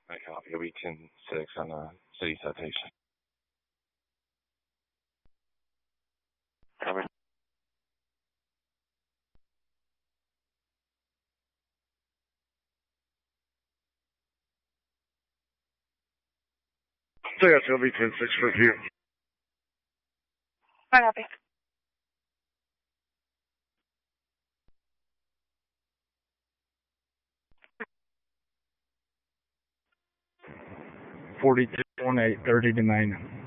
I copy. It'll be 10-6 on a city citation. Copy. So yes, it'll be 10-6 for review. I copy. $42.18, 30 to 9.